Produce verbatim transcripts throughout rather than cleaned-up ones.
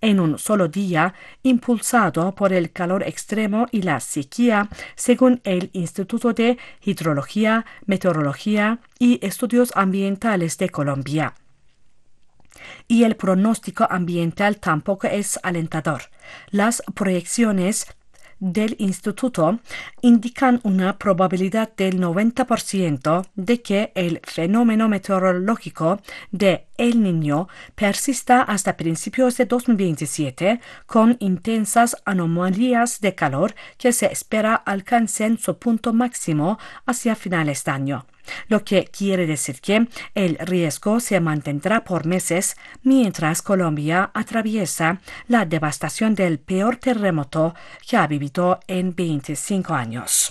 en un solo día, impulsado por el calor extremo y la sequía, según el Instituto de Hidrología, Meteorología y Estudios Ambientales de Colombia. Y el pronóstico ambiental tampoco es alentador. Las proyecciones del instituto indican una probabilidad del noventa por ciento de que el fenómeno meteorológico de El Niño persista hasta principios de dos mil veintisiete, con intensas anomalías de calor que se espera alcancen su punto máximo hacia finales de año, lo que quiere decir que el riesgo se mantendrá por meses mientras Colombia atraviesa la devastación del peor terremoto que ha vivido en veinticinco años.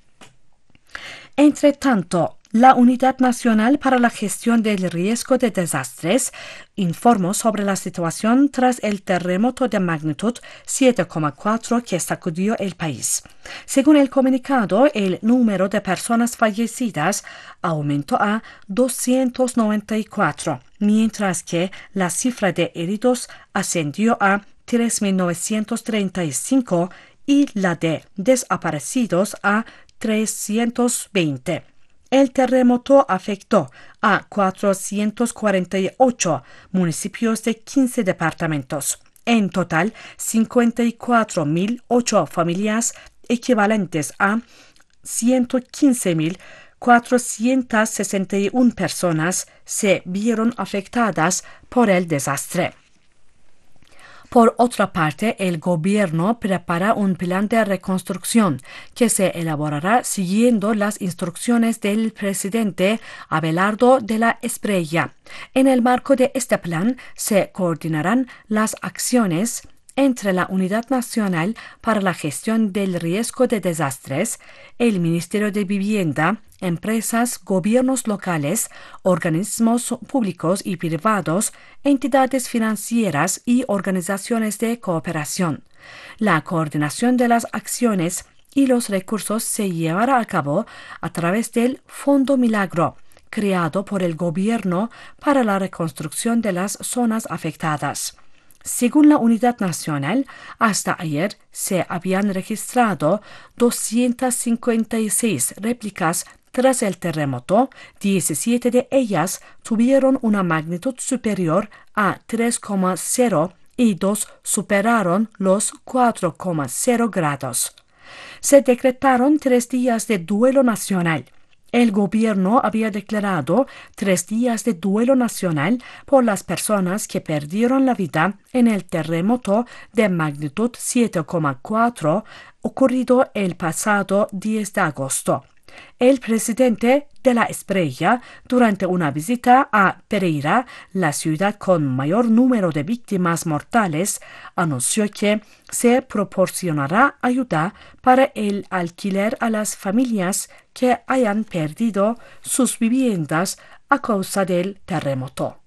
Entre tanto, la Unidad Nacional para la Gestión del Riesgo de Desastres informó sobre la situación tras el terremoto de magnitud siete coma cuatro que sacudió el país. Según el comunicado, el número de personas fallecidas aumentó a doscientos noventa y cuatro, mientras que la cifra de heridos ascendió a tres mil novecientos treinta y cinco y la de desaparecidos a trescientos veinte. El terremoto afectó a cuatrocientos cuarenta y ocho municipios de quince departamentos. En total, cincuenta y cuatro mil ocho familias, equivalentes a ciento quince mil cuatrocientas sesenta y una personas, se vieron afectadas por el desastre. Por otra parte, el gobierno prepara un plan de reconstrucción que se elaborará siguiendo las instrucciones del presidente Abelardo de la Espriella. En el marco de este plan se coordinarán las acciones entre la Unidad Nacional para la Gestión del Riesgo de Desastres, el Ministerio de Vivienda, empresas, gobiernos locales, organismos públicos y privados, entidades financieras y organizaciones de cooperación. La coordinación de las acciones y los recursos se llevará a cabo a través del Fondo Milagro, creado por el gobierno para la reconstrucción de las zonas afectadas. Según la Unidad Nacional, hasta ayer se habían registrado doscientas cincuenta y seis réplicas tras el terremoto. diecisiete de ellas tuvieron una magnitud superior a tres coma cero y dos superaron los cuatro coma cero grados. Se decretaron tres días de duelo nacional. El gobierno había declarado tres días de duelo nacional por las personas que perdieron la vida en el terremoto de magnitud siete coma cuatro ocurrido el pasado diez de agosto. El presidente de la Espriella, durante una visita a Pereira, la ciudad con mayor número de víctimas mortales, anunció que se proporcionará ayuda para el alquiler a las familias que hayan perdido sus viviendas a causa del terremoto.